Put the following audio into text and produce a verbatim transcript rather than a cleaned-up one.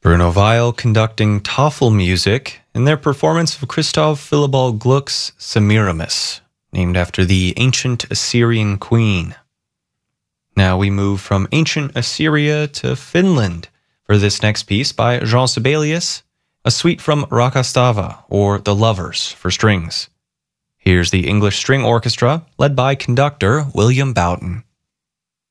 Bruno Weil conducting Tafel music in their performance of Christoph Willibald Gluck's Semiramis, named after the ancient Assyrian queen. Now we move from ancient Assyria to Finland for this next piece by Jean Sibelius, a suite from Rakastava, or The Lovers, for strings. Here's the English String Orchestra, led by conductor William Boughton.